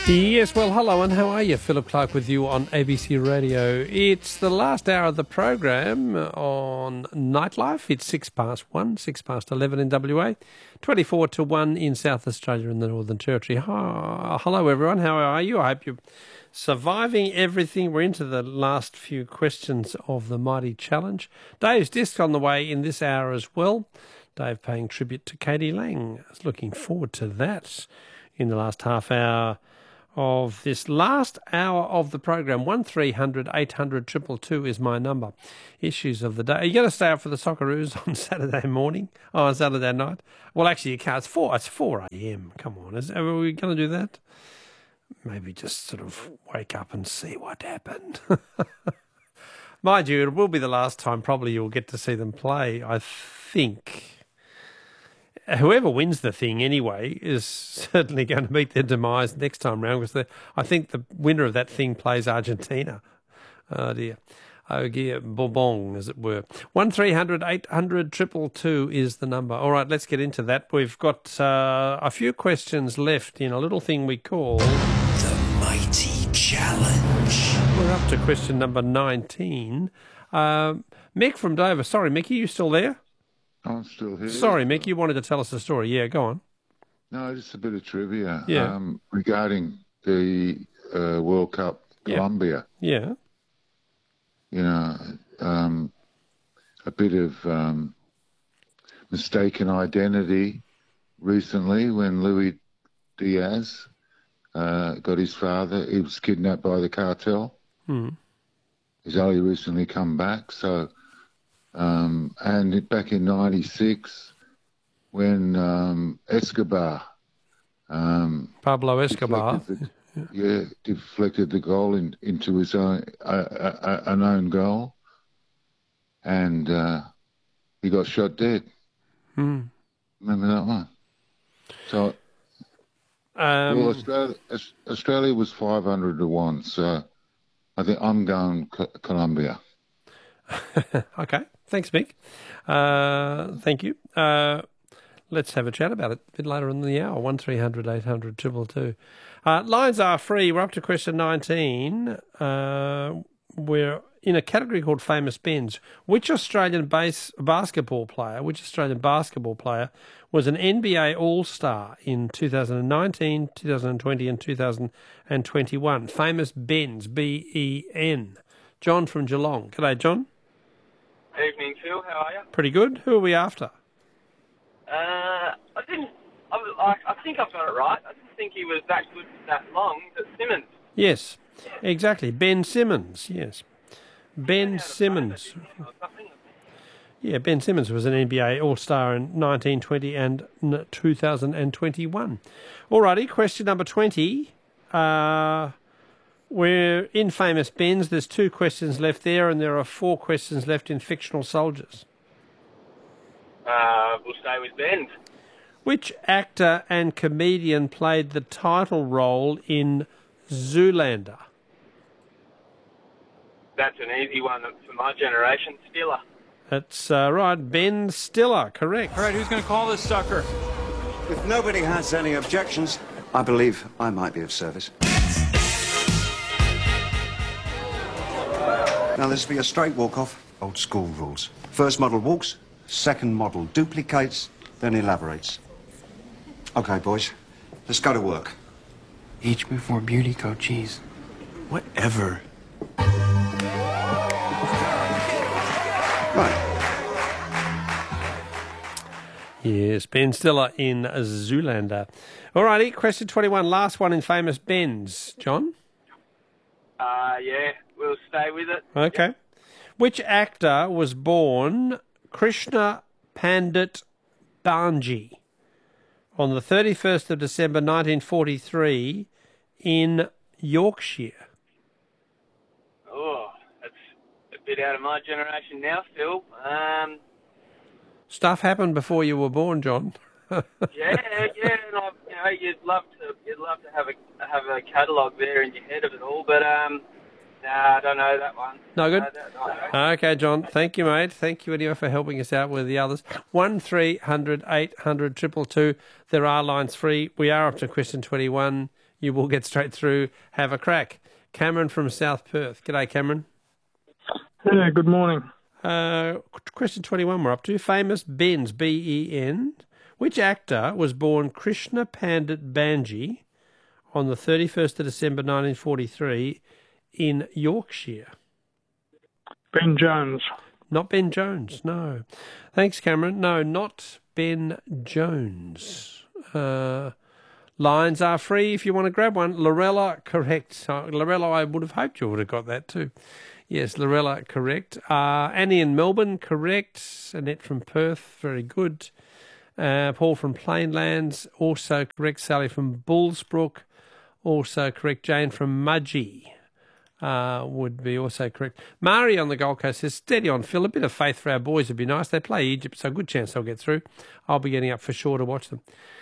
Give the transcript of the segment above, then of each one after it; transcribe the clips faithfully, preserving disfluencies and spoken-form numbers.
Yes, well, hello and how are you? Philip Clark with you on A B C Radio. It's the last hour of the program on Nightlife. It's six past one, six past eleven in W A, twenty-four to one in South Australia and the Northern Territory. Hi, hello, everyone. How are you? I hope you're surviving everything. We're into the last few questions of the Mighty Challenge. Dave's disc on the way in this hour as well. Dave paying tribute to Katie Lang. I was looking forward to that in the last half hour of this last hour of the program. One three hundred eight hundred two two two is my number. Issues of the day. Are you going to stay up for the Socceroos on Saturday morning? Oh, on Saturday night? Well, actually, you can't. It's four. It's four a.m. Come on, is are we going to do that? Maybe just sort of wake up and see what happened. Mind you, it will be the last time probably you'll get to see them play. I think whoever wins the thing anyway is certainly going to meet their demise next time round, because I think the winner of that thing plays Argentina. Oh dear. Oh dear, Bourbon, as it were. One three hundred eight hundred two two two is the number. All right, let's get into that. We've got uh, a few questions left in a little thing we call The Mighty Challenge. We're up to question number nineteen. Uh, Mick from Dover. Sorry, Mick, are you still there? I'm still here. Sorry, Mick, you wanted to tell us a story. Yeah, go on. No, just a bit of trivia Yeah. um, regarding the uh, World Cup, Yeah. Colombia. Yeah. You know, um, a bit of um, mistaken identity recently when Luis Diaz uh, got his father. He was kidnapped by the cartel. Hmm. He's only recently come back, so... Um, and back in ninety-six, when um, Escobar, um, Pablo Escobar, deflected the, yeah, deflected the goal in, into his own uh, uh, an own goal, and uh, he got shot dead. Hmm. Remember that one? So, Um, well, Australia, Australia was five hundred to one. So, I think I'm going Co- Colombia. Okay, thanks, Mick. Uh, thank you. Uh, let's have a chat about it a bit later in the hour. One three hundred eight hundred two two two. Uh, lines are free. We're up to question nineteen. Uh, we're in a category called Famous Bends. Which Australian base basketball player, which Australian basketball player was an N B A All-Star in two thousand nineteen, two thousand twenty and two thousand twenty-one? Famous Bends, B E N. John from Geelong. G'day, John. Evening, Phil. How are you? Pretty good. Who are we after? Uh, I didn't. I, was- I, I think I've got it right. I didn't think he was that good for that long. But Simmons. Yes, exactly. Ben Simmons, yes. Ben Simmons. Or something. Yeah, Ben Simmons was an N B A All-Star in nineteen twenty and two thousand twenty-one. All righty, question number twenty. Uh, we're in Famous Bends. There's two questions left there, and there are four questions left in Fictional Soldiers. Uh, we'll stay with Ben. Which actor and comedian played the title role in Zoolander? That's an easy one for my generation. Stiller. That's uh, right, Ben Stiller, correct. All right, who's going to call this sucker? If nobody has any objections, I believe I might be of service. Now, this will be a straight walk-off, old school rules. First model walks, second model duplicates, then elaborates. Okay, boys, let's go to work. Each before beauty code, cheese. Whatever. Right. Yes, Ben Stiller in Zoolander. All righty, question twenty-one, last one in Famous Bends. John? Uh, yeah, we'll stay with it. Okay. Which actor was born Krishna Pandit Banji on the thirty-first of December nineteen forty-three in Yorkshire? Oh, that's a bit out of my generation now, Phil. Um, Stuff happened before you were born, John. yeah, yeah, and I, you know, you'd love to, you'd love to have a have a catalogue there in your head of it all, but um, Nah, I don't know that one. No good? No, that- no, no. Okay, John. Thank you, mate. Thank you anyway for helping us out with the others. One three hundred eight hundred two two two. There are lines free. We are up to question twenty-one. You will get straight through. Have a crack. Cameron from South Perth. G'day, Cameron. Yeah, good morning. Uh, question twenty-one we're up to. Famous Bens, B E N. Which actor was born Krishna Pandit Banji on the thirty-first of December nineteen forty-three in Yorkshire? Ben Jones. Not Ben Jones, no. Thanks, Cameron. No, not Ben Jones. Uh, lines are free if you want to grab one. Lorella, correct. Uh, Lorella, I would have hoped you would have got that too. Yes, Lorella, correct. Uh, Annie in Melbourne, correct. Annette from Perth, very good. Uh, Paul from Plainlands, also correct. Sally from Bullsbrook, also correct. Jane from Mudgee uh, would be also correct. Mari on the Gold Coast says, steady on, Phil. A bit of faith for our boys would be nice. They play Egypt, so a good chance they'll get through. I'll be getting up for sure to watch them.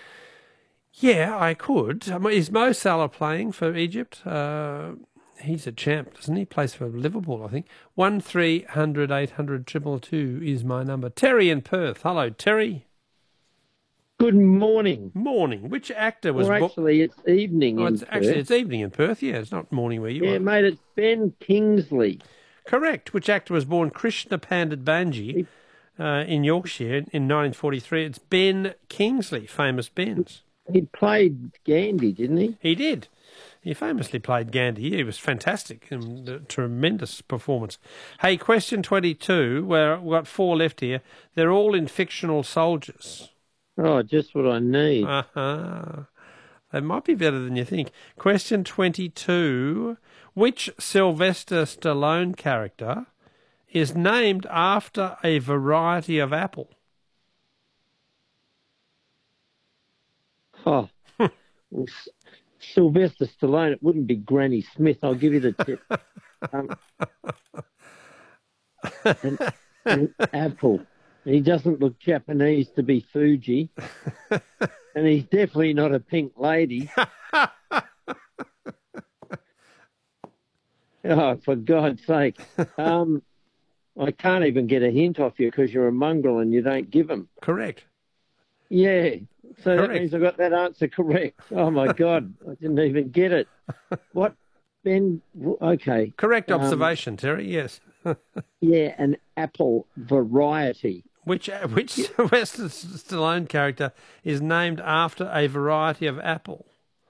Yeah, I could. I mean, is Mo Salah playing for Egypt? Uh, he's a champ, doesn't he? Plays for Liverpool, I think. One three hundred eight hundred triple two is my number. Terry in Perth. Hello, Terry. Good morning. Morning. Which actor was... Well, actually, it's evening oh, in it's, Perth. Actually, it's evening in Perth. Yeah, it's not morning where you yeah, are. mate, it's Ben Kingsley. Correct. Which actor was born Krishna Pandit Banji uh, in Yorkshire in nineteen forty-three? It's Ben Kingsley, famous Ben's. He played Gandhi, didn't he? He did. He famously played Gandhi. He was fantastic. And a tremendous performance. Hey, question twenty-two, where we've got four left here. They're all in fictional soldiers. Oh, just what I need. Uh-huh. They might be better than you think. Question twenty-two. Which Sylvester Stallone character is named after a variety of apple? Oh, well, S- Sylvester Stallone, it wouldn't be Granny Smith. I'll give you the tip. Um, an, an apple. He doesn't look Japanese to be Fuji. And he's definitely not a pink lady. Oh, for God's sake. Um, I can't even get a hint off you because you're a mongrel and you don't give them. Correct. Yeah. So Correct. that means I got that answer correct. Oh, my God. I didn't even get it. What? Ben? Okay. Correct Um, observation, Terry, yes. Yeah, an apple variety. Which which Sylvester Stallone character is named after a variety of apple?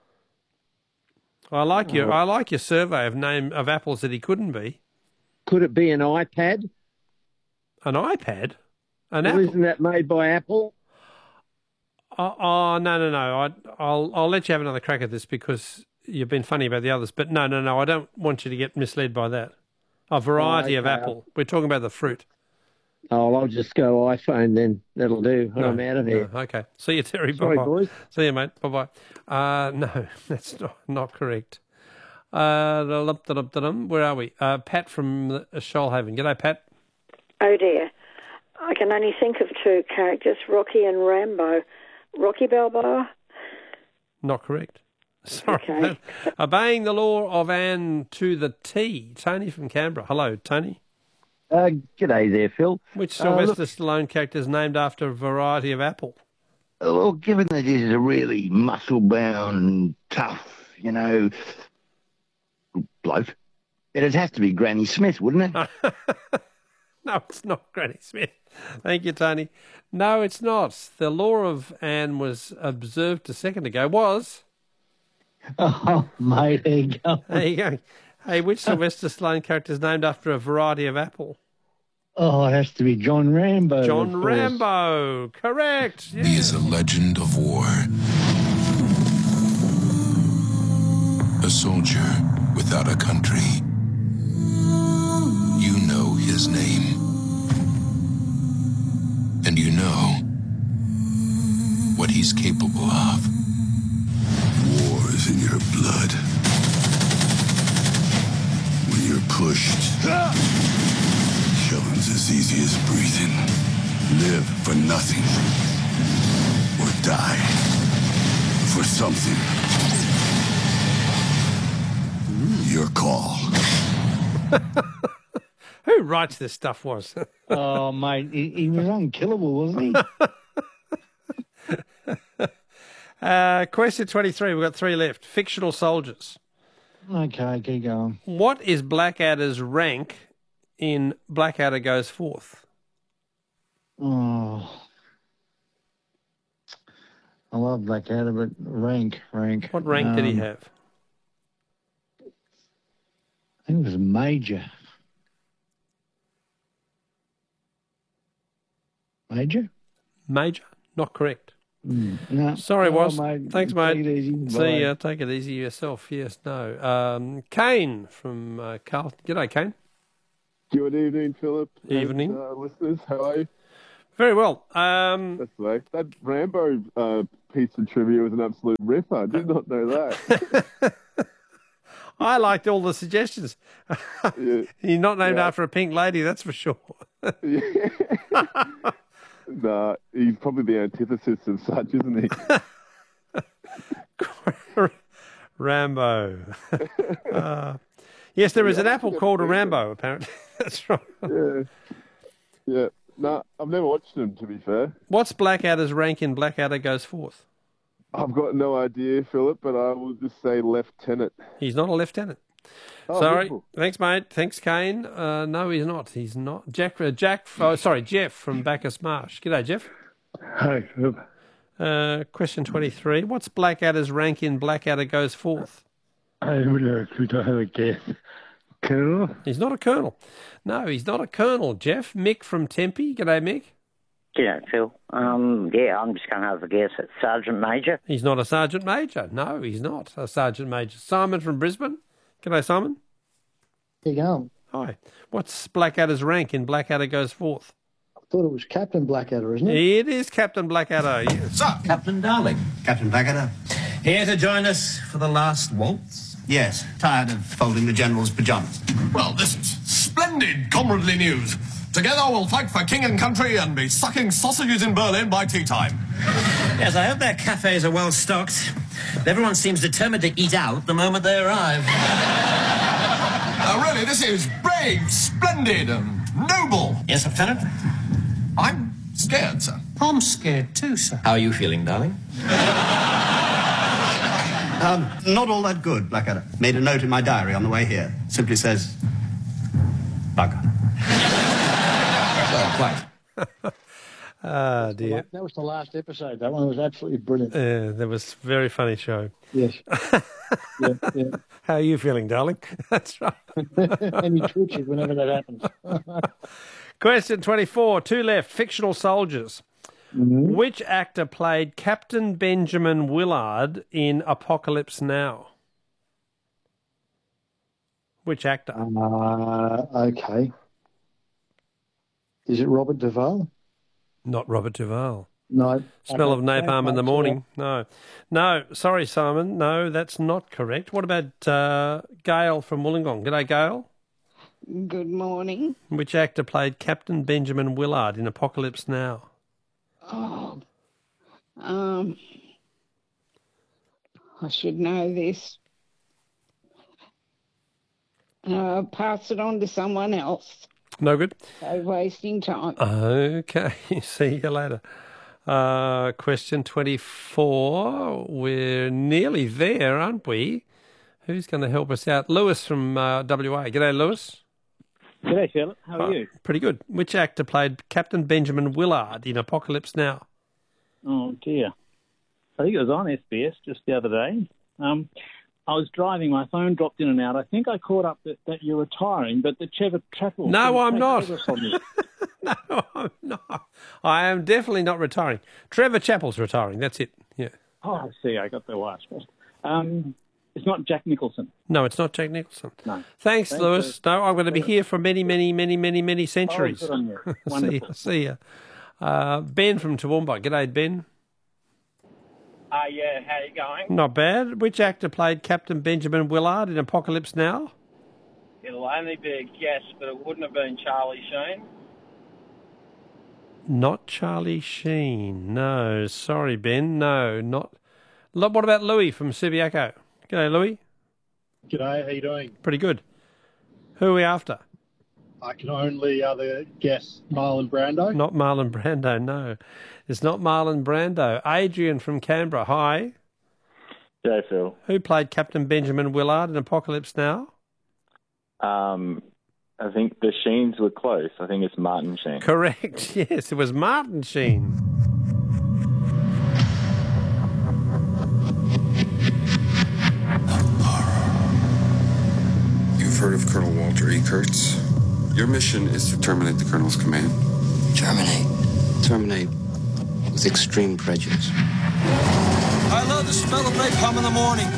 I like your I like your survey of name of apples that he couldn't be. Could it be an iPad? An iPad? An Well, apple? isn't that made by Apple? Oh, oh no no no! I, I'll I'll let you have another crack at this because you've been funny about the others. But no no no! I don't want you to get misled by that. A variety Oh, of okay. apple. We're talking about the fruit. Oh, I'll just go iPhone then. That'll do. No, I'm out of here. no, okay. See you, Terry. Sorry, Bye-bye. boys. See you, mate. Bye-bye. Uh, no, that's not, not correct. Uh, da-dum-da-dum-da-dum. Where are we? Uh, Pat from uh, Shoalhaven. G'day, Pat. Oh dear. I can only think of two characters, Rocky and Rambo. Rocky Balboa? Not correct. Sorry. Okay. Obeying the law of Anne to the T. Tony from Canberra. Hello, Tony. Uh, g'day there, Phil. Which Uh, Sylvester look, Stallone character is named after a variety of apple? well, given that he's a really muscle-bound, tough, you know, bloke, it'd have to be Granny Smith, wouldn't it? No, it's not Granny Smith. Thank you, Tony. No, it's not. The law of Anne was observed a second ago. Was. Oh, mate, there you go. There you go. Hey, which Sylvester Stallone character is named after a variety of apple? Oh, it has to be John Rambo. John of course. Rambo. Correct. He is a legend of war. A soldier without a country. You know his name. And you know what he's capable of. War is in your blood. When you're pushed, killing's as easy as breathing. Live for nothing. Or die for something. Your call. Who writes this stuff was? Oh, mate, he, he was unkillable, wasn't he? uh, question twenty-three. We've got three left. Fictional soldiers. Okay, keep going. What is Blackadder's rank in Blackadder Goes Forth? Oh, I love Blackadder, but rank, rank. What rank did he Um, have? I think it was a major. Major? Major? Not correct. Mm, no. Sorry, Oh, was. mate, Thanks, take mate. it easy. See Bye. ya. Take it easy yourself. Yes, no. Um, Kane from uh, Carlton. G'day, Kane. Good evening, Philip. Evening. And, uh, listeners, how are you? Very well. Um, That's right. That Rambo uh, piece of trivia was an absolute ripper. I did not know that. I liked all the suggestions. Yeah. You're not named Yeah. after a pink lady, that's for sure. Yeah. Nah, he's probably the antithesis of such, isn't he? Rambo. uh, yes, there is an apple called a Rambo, apparently. That's right. Yeah. Yeah. Nah, I've never watched him, to be fair. What's Blackadder's rank in Blackadder Goes Forth? I've got no idea, Philip, but I will just say lieutenant. He's not a lieutenant. Oh, Sorry. beautiful. Thanks, mate. Thanks, Kane. Uh, no, he's not. He's not. Jack, uh, Jack, oh, sorry, Jeff from Bacchus Marsh. G'day, Jeff. Hey, Philip. Uh, question twenty-three. What's Blackadder's rank in Blackadder Goes Forth? I would like to have a guess. Colonel? He's not a colonel. No, he's not a colonel, Jeff. Mick from Tempe. G'day, Mick. G'day, Phil. Um, yeah, I'm just going to have a guess at Sergeant Major. He's not a sergeant major. No, he's not a sergeant major. Simon from Brisbane. G'day, Simon. How you going? Hi. What's Blackadder's rank in Blackadder Goes Forth? I thought it was Captain Blackadder, isn't it? It is Captain Blackadder. Yes. So, Captain Darling. Captain Blackadder? Here to join us for the last waltz? Yes, tired of folding the General's pyjamas. Well, this is splendid comradely news. Together we'll fight for king and country and be sucking sausages in Berlin by tea time. Yes, I hope their cafes are well stocked. Everyone seems determined to eat out the moment they arrive. Uh, really, this is brave, splendid, and noble. Yes, Lieutenant? I'm scared, sir. I'm scared too, sir. How are you feeling, darling? Um, not all that good, Blackadder. Made a note in my diary on the way here. Simply says, bugger. Well, quite. Ah, dear. That was the last episode. That one was absolutely brilliant. Yeah, that was a very funny show. Yes. yeah, yeah. How are you feeling, darling? That's right. And you twitch it whenever that happens. Question twenty-four. Two left. Fictional soldiers. Mm-hmm. Which actor played Captain Benjamin Willard in Apocalypse Now? Which actor? Uh, okay. Is it Robert Duvall? Not Robert Duvall. No. Smell of Okay. napalm in the Thanks, morning. No. No, sorry, Simon. No, that's not correct. What about uh, Gail from Wollongong? G'day, Gail. Good morning. Which actor played Captain Benjamin Willard in Apocalypse Now? Oh, um, I should know this. Uh, pass it on to someone else. No good? So wasting time. Okay, see you later. Uh, question twenty-four. We're nearly there, aren't we? Who's going to help us out? Lewis from uh, W A. G'day, Lewis. G'day, Philip. How are Oh, you? Pretty good. Which actor played Captain Benjamin Willard in Apocalypse Now? Oh, dear. I think it was on S B S just the other day. Um, I was driving, my phone dropped in and out. I think I caught up that, that you're retiring, but the Trevor Chappell... No, I'm not. From you. No, I'm not. I am definitely not retiring. Trevor Chappell's retiring. That's it. Yeah. Oh, I see. I got the wires crossed. Um, it's not Jack Nicholson. No, it's not Jack Nicholson. No. Thanks, Thanks, Lewis. Lewis. No, I'm going to be here for many, many, many, many, many centuries. Oh, good on you. see Wonderful. ya. See ya. Uh, Ben from Toowoomba. G'day, Ben. Uh, yeah, how you going? Not bad. Which actor played Captain Benjamin Willard in Apocalypse Now? It'll only be a guess, but it wouldn't have been Charlie Sheen. Not Charlie Sheen. No, sorry, Ben. No, not. Lo- What about Louis from Subiaco? G'day, Louis. G'day, how you doing? Pretty good. Who are we after? I can only other guess Marlon Brando. Not Marlon Brando, no. It's not Marlon Brando. Adrian from Canberra, hi. G'day, Phil. Who played Captain Benjamin Willard in Apocalypse Now? Um, I think the Sheens were close. I think it's Martin Sheen. Correct, yes, it was Martin Sheen. You've heard of Colonel Walter E. Kurtz? Your mission is to terminate the Colonel's command. Terminate. Terminate with extreme prejudice. I love the smell of napalm in the morning.